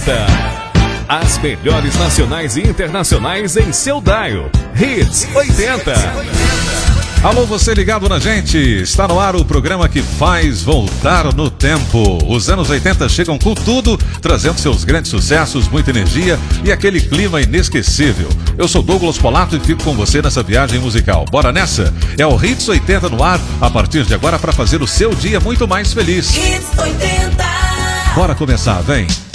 As melhores nacionais e internacionais em seu dial. Hits 80. Alô, você ligado na gente. Está no ar o programa que faz voltar no tempo. Os anos 80 chegam com tudo, trazendo seus grandes sucessos, muita energia e aquele clima inesquecível. Eu sou Douglas Polato e fico com você nessa viagem musical. Bora nessa? É o Hits 80 no ar, a partir de agora, para fazer o seu dia muito mais feliz. Hits 80. Bora começar, vem.